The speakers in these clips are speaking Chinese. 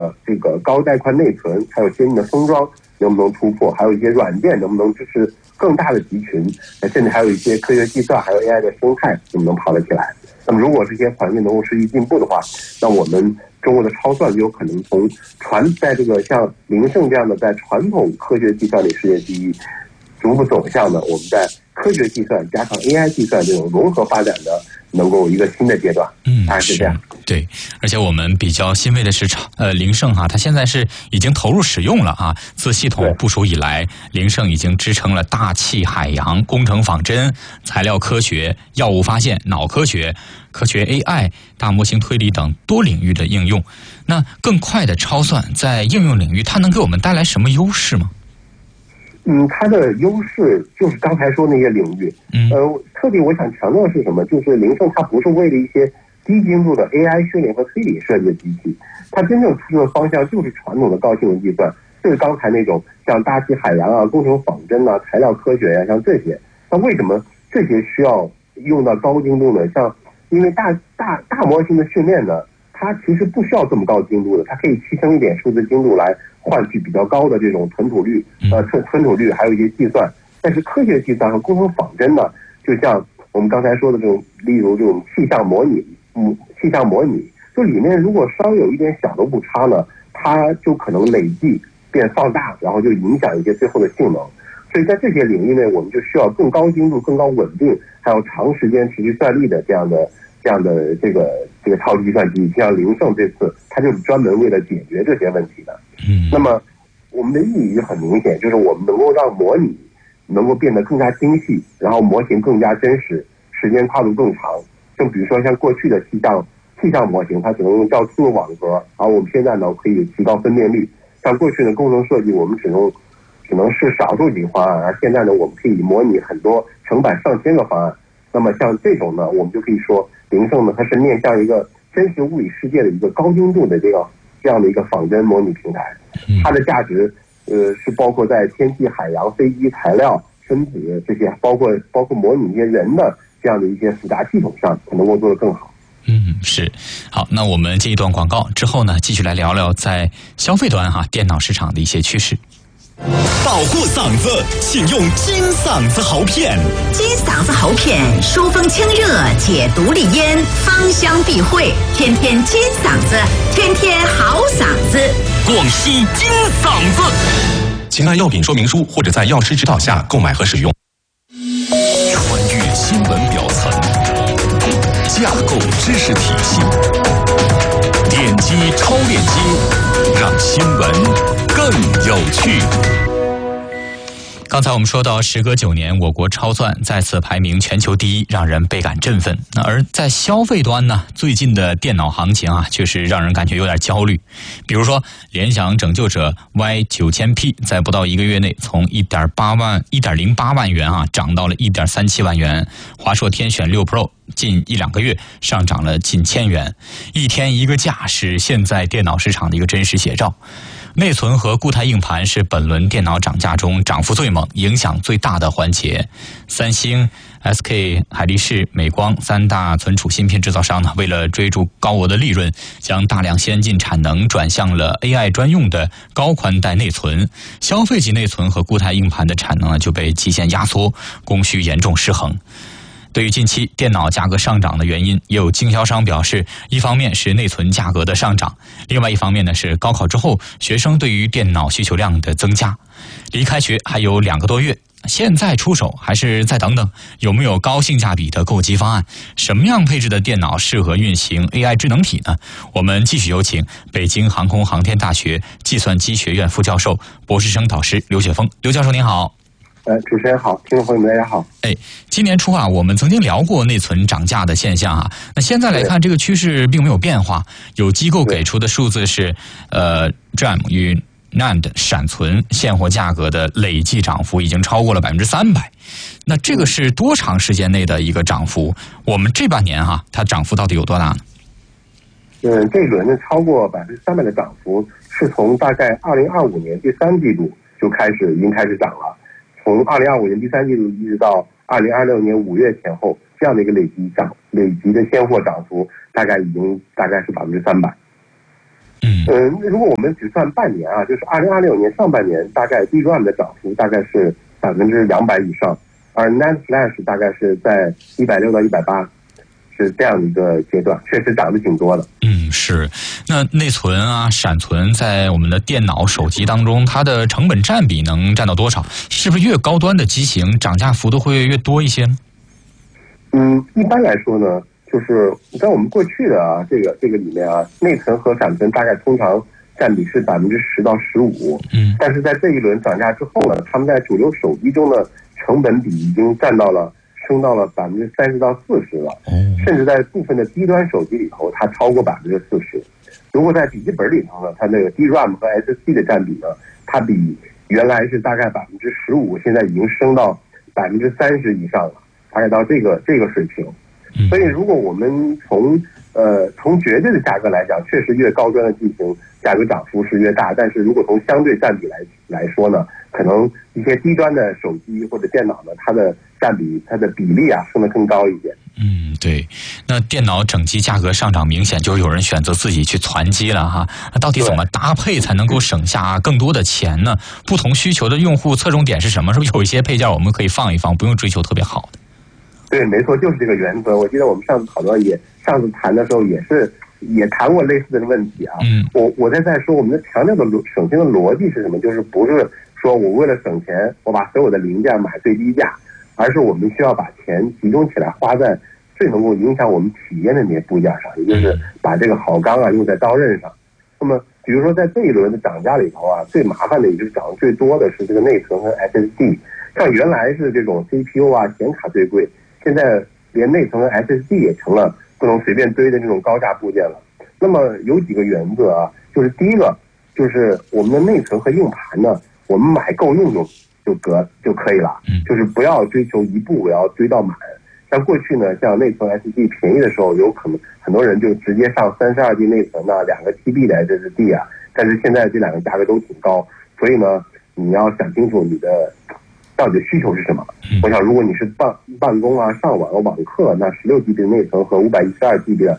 这个高带宽内存，还有先进的封装能不能突破，还有一些软件能不能支持更大的集群，甚至还有一些科学计算，还有 AI 的生态能不能跑得起来。那么如果这些环境能够持续进步的话，那我们中国的超算就有可能从在这个像林胜这样的在传统科学计算里世界第一，逐步走向呢我们在科学计算加上 AI 计算这种融合发展的能够一个新的阶段。大概是这样。 对，而且我们比较欣慰的是，林胜它现在是已经投入使用了啊。自系统部署以来，林胜已经支撑了大气、海洋、工程仿真、材料科学、药物发现、脑科学、科学 AI、大模型推理等多领域的应用。那更快的超算在应用领域，它能给我们带来什么优势吗？ 它的优势就是刚才说那些领域。特别我想强调的是什么？就是林胜它不是为了一些低精度的 AI 训练和推理设计的机器，它真正出的方向就是传统的高性能计算，就是刚才那种像大气海洋啊、工程仿真啊、材料科学啊，像这些。那为什么这些需要用到高精度呢？因为大模型的训练呢，它其实不需要这么高精度的，它可以提升一点数字精度来换取比较高的这种存储率，还有一些计算。但是科学计算和工程仿真呢，就像我们刚才说的这种，例如这种气象模拟，就里面如果稍微有一点小的误差呢，它就可能累计变放大，然后就影响一些最后的性能。所以在这些领域内，我们就需要更高精度、更高稳定，还有长时间持续算力的这样的这个超级计算机。像林胜这次，它就是专门为了解决这些问题的。那么我们的意义就很明显，就是我们能够让模拟能够变得更加精细，然后模型更加真实，时间跨度更长。就比如说像过去的气象模型，它只能用较粗的网格，而我们现在呢可以提高分辨率。像过去的工程设计，我们只能是少数几个方案，而现在呢我们可以模拟很多成百上千个方案。那么像这种呢，我们就可以说林胜呢它是面向一个真实物理世界的一个高精度的这样的一个仿真模拟平台。它的价值是包括在天气、海洋、飞机、材料、分子这些，包括模拟一些人的这样的一些复杂系统上，能够做得更好。 是。好，那我们接一段广告之后呢，继续来聊聊在消费端电脑市场的一些趋势。 保护嗓子，请用金嗓子喉片。 金嗓子喉片，疏风清热，解毒利咽，芳香避秽，天天金嗓子，天天好嗓子。 广西金嗓子，请按药品说明书或者在药师指导下购买和使用。穿越新闻表层，架构知识体系，点击超链接，让新闻更有趣。 刚才我们说到，时隔9年，我国超算再次排名全球第一，让人倍感振奋。而在消费端呢，最近的电脑行情确实让人感觉有点焦虑。比如说，联想拯救者 Y9000P 在不到1个月内从1.08万元涨到了1.37万元，华硕天选6 Pro 近1-2个月上涨了近1000元，一天一个价是现在电脑市场的一个真实写照。内存和固态硬盘是本轮电脑涨价中涨幅最猛、影响最大的环节。三星、SK 海力士、美光3大存储芯片制造商为了追逐高额的利润，将大量先进产能转向了 AI 专用的高宽带内存，消费级内存和固态硬盘的产能就被极限压缩，供需严重失衡。对于近期电脑价格上涨的原因，也有经销商表示，一方面是内存价格的上涨，另外一方面呢是高考之后学生对于电脑需求量的增加。离开学还有2个多月，现在出手还是再等等？有没有高性价比的购机方案？什么样配置的电脑适合运行 AI 智能体呢？我们继续有请北京航空航天大学计算机学院副教授、博士生导师刘雪峰。刘教授您好。 主持人好，听众朋友们大家好。 今年初我们曾经聊过内存涨价的现象那现在来看，这个趋势并没有变化。有机构给出的数字是，DRAM 与 NAND 闪存现货价格的累计涨幅已经超过了300%。那这个是多长时间内的一个涨幅？我们这半年它涨幅到底有多大呢？ 这一轮超过300%的涨幅是从大概2025年第3季度已经开始涨了。从2025年第3季度一直到2026年5月前后，这样的一个累积的现货涨幅大概是300%。 如果我们只算半年啊，就是2026年上半年，大概 DRAM 的涨幅大概是200%以上，而 NAND Flash 大概是在160到180，是这样的一个阶段，确实涨得挺多的。 是。那内存啊、闪存在我们的电脑、手机当中，它的成本占比能占到多少？是不是越高端的机型涨价幅度会越多一些呢？ 一般来说呢，就是在我们过去的这个里面啊，内存和闪存大概通常占比是10%到15%。但是在这一轮涨价之后呢，他们在主流手机中的成本比已经升到了30%到40%了，甚至在部分的低端手机里头，它超过40%。如果在笔记本里头呢，它那个 DRAM 和 SSD 的占比呢，它比原来是大概15%，现在已经升到30%以上了，大概到这个水平。所以如果我们从绝对的价格来讲，确实越高端的机型价格涨幅是越大，但是如果从相对占比来说呢，可能一些低端的手机或者电脑呢，它的占比、它的比例啊升得更高一点。 对。那电脑整机价格上涨明显，就有人选择自己去攒机了哈。到底怎么搭配才能够省下更多的钱呢？不同需求的用户侧重点是什么？是不是有一些配件我们可以放一放，不用追求特别好的？ 对，没错，就是这个原则。我记得我们上次讨论上次谈的时候也谈过类似的问题啊。我在说我们的强调的省钱的逻辑是什么？就是不是说我为了省钱，我把所有的零件买最低价，而是我们需要把钱集中起来花在最能够影响我们体验的那些部件上，也就是把这个好钢啊用在刀刃上。那么比如说在这一轮的涨价里头啊，最麻烦的也就是涨得最多的是这个内存和 SSD。像原来是这种 CPU 啊显卡最贵，现在连内存和 SSD 也成了不能随便堆的这种高价部件了。那么有几个原则啊，就是第一个就是我们的内存和硬盘呢，我们买够用就可以了，就是不要追求一步我要堆到满。像过去呢，像内存 SSD 便宜的时候，有可能很多人就直接上32G 内存啊，2个 TB 的 SSD 啊，但是现在这两个价格都挺高，所以呢，你要想清楚你的到底的需求是什么。我想如果你是办公啊、上网网课，那16GB 的内存和512GB 的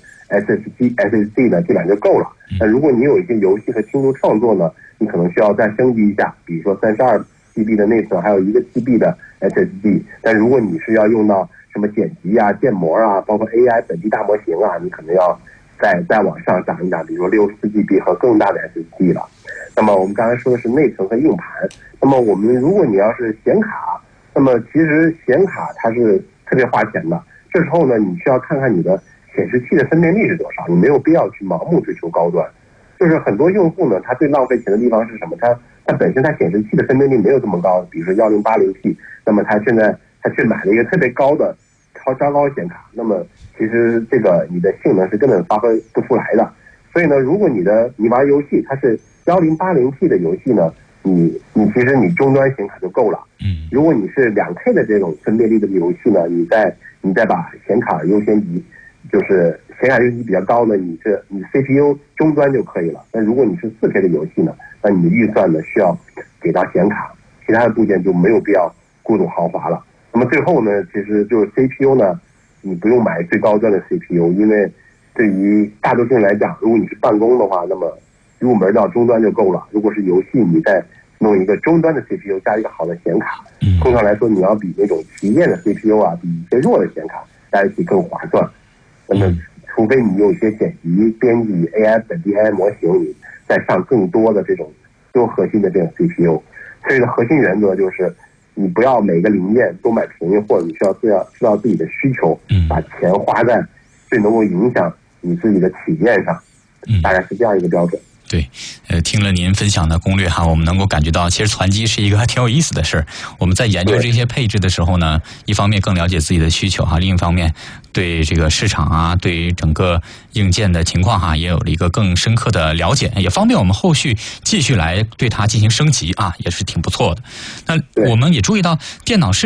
SSD 呢，这两就够了。那如果你有一些游戏和轻度创作呢，你可能需要再升级一下，比如说32GB 的内存，还有1个 TB 的 SSD。但如果你是要用到什么剪辑啊、建模啊，包括 AI 本地大模型啊，你可能要再往上涨一涨，比如说64GB 和更大的 SSD 了。那么我们刚才说的是内存和硬盘。那么如果你要是显卡，那么其实显卡它是特别花钱的。这时候呢，你需要看看你的显示器的分辨率是多少，你没有必要去盲目追求高端。就是很多用户呢，他最浪费钱的地方是什么？他本身他显示器的分辨率没有这么高，比如说1080P，那么他去买了一个特别高的超高显卡，那么其实这个你的性能是根本发挥不出来的。所以呢，如果你玩游戏，它是1080P 的游戏呢，你其实你终端显卡就够了。如果你是2K 的这种分辨率的游戏呢，你再把显卡优先级，就是显卡优先级比较高呢，你 CPU 终端就可以了。那如果你是4K 的游戏呢，那你的预算呢需要给到显卡，其他的部件就没有必要过度豪华了。那么最后呢，其实就是 CPU 呢，你不用买最高端的 CPU， 因为对于大多数人来讲，如果你是办公的话，那么入门到终端就够了。如果是游戏，你再弄一个终端的 CPU 加一个好的显卡，通常来说你要比那种旗舰的 CPU 啊，比一些弱的显卡在一起更划算。那么除非你有一些剪辑、编辑 AI 本地 AI 模型，你再上更多的这种多核心的这种 CPU。所以的核心原则就是你不要每个零件都买便宜货，你需要知道自己的需求，把钱花在最能够影响你自己的体验上，大概是这样一个标准。 对，听了您分享的攻略哈，我们能够感觉到，其实攒机是一个还挺有意思的事儿。我们在研究这些配置的时候呢，一方面更了解自己的需求哈，另一方面对这个市场啊，对整个硬件的情况哈，也有了一个更深刻的了解，也方便我们后续继续来对它进行升级啊，也是挺不错的。那我们也注意到电脑市